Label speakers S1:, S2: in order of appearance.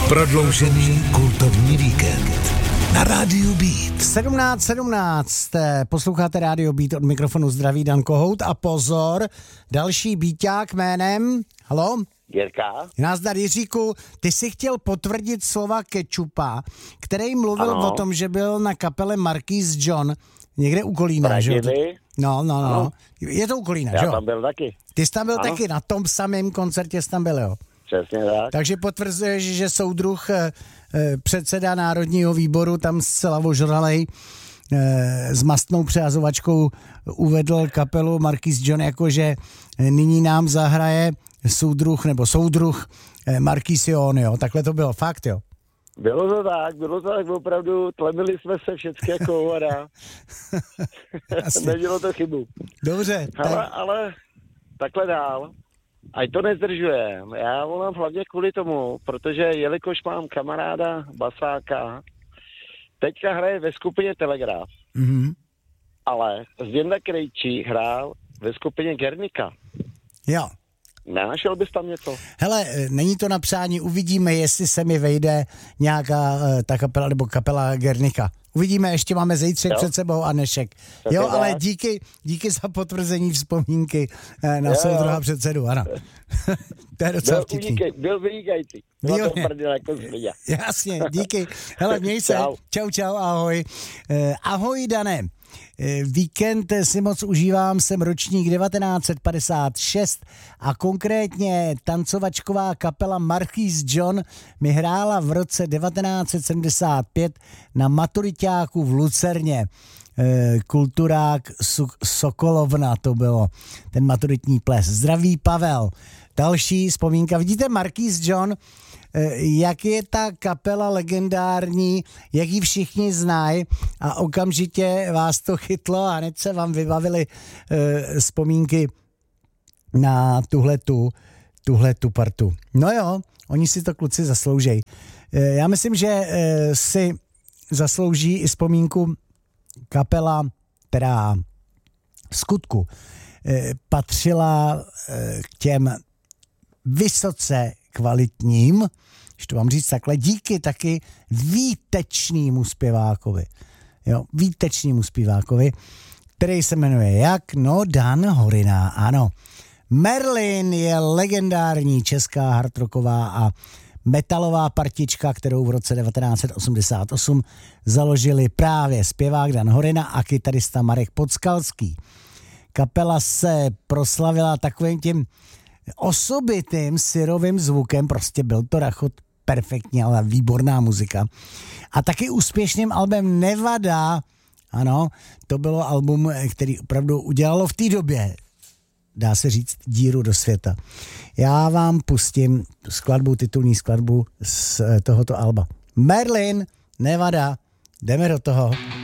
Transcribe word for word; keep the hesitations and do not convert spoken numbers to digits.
S1: Prodloužený kultovní víkend na Rádiu Beat.
S2: sedmnáct sedmnáct. Posloucháte Rádio Beat, od mikrofonu zdraví Dan Kohout a pozor, další beaták jménem, halo?
S3: Jirka.
S2: Názdar Jiříku, ty jsi chtěl potvrdit slova Kečupa, který mluvil
S3: ano.
S2: o tom, že byl na kapele Marquis John někde u Kolína, že jo? No, no, no. Ano. Je to u Kolína, že jo?
S3: Já tam byl taky.
S2: Ty jsi tam byl
S3: ano.
S2: taky, na tom samém koncertě jsi tam byl, jo?
S3: Přesně tak.
S2: Takže potvrzuješ, že soudruh eh, předseda Národního výboru tam zcela ožralej eh, s mastnou přehazovačkou uvedl kapelu Marquis John, jakože nyní nám zahraje soudruh nebo soudruh eh, Marquis John, jo? Takhle to bylo, fakt, jo?
S3: Bylo to tak, bylo to tak opravdu, tlemili jsme se všechny jako hovada. Nedělo to chybu.
S2: Dobře.
S3: Ale,
S2: tak...
S3: ale takhle dál. Ať to nezdržuje. Já volám hlavně kvůli tomu, protože jelikož mám kamaráda Basáka, teďka hraje ve skupině Telegraf,
S2: Mm-hmm.
S3: ale Zděnda Krejčí hrál ve skupině Gernika.
S2: Jo.
S3: Nenašel bys tam něco?
S2: Hele, není to na přání, uvidíme, jestli se mi vejde nějaká ta kapela nebo kapela Gernika. Uvidíme, ještě máme zítřek před sebou a dnešek.
S3: Tak
S2: jo,
S3: je
S2: ale
S3: tak.
S2: díky, díky za potvrzení vzpomínky na
S3: Jo,
S2: soudruha
S3: jo.
S2: předsedu, ano. To je docela
S3: Byl,
S2: vtipný.
S3: unikej, byl vynikající. Byla to
S2: Výborně.
S3: prdele jako zmiňa.
S2: Jasně, díky. Hele, měj se.
S3: Čau.
S2: Čau, čau, ahoj. Eh, ahoj, Dané. Eh, víkend si moc užívám, jsem ročník devatenáct set padesát šest a konkrétně tancovačková kapela Marquis John mi hrála v roce devatenáct set sedmdesát pět na maturiťáku v Lucerně. Eh, kulturák Su- Sokolovna to bylo, ten maturitní ples. Zdraví Pavel. Další vzpomínka. Vidíte, Marquis John, jak je ta kapela legendární, jak ji všichni znají a okamžitě vás to chytlo a hned se vám vybavily uh, vzpomínky na tuhletu, tuhletu partu. No jo, oni si to kluci zasloužejí. Uh, já myslím, že uh, si zaslouží i vzpomínku kapela, která v skutku uh, patřila uh, k těm vysoce kvalitním, když to vám říct takhle, díky taky výtečnému zpěvákovi. Jo, výtečnému zpěvákovi, který se jmenuje jak? No, Dan Horina, ano. Merlin je legendární česká hardrocková a metalová partička, kterou v roce devatenáct set osmdesát osm založili právě zpěvák Dan Horina a kytarista Marek Podskalský. Kapela se proslavila takovým tím osobitým syrovým zvukem, prostě byl to rachot perfektně, ale výborná muzika. A taky úspěšným albem Nevada, ano, to bylo album, který opravdu udělalo v té době, dá se říct, díru do světa. Já vám pustím skladbu, titulní skladbu z tohoto alba. Merlin, Nevada, jdeme do toho.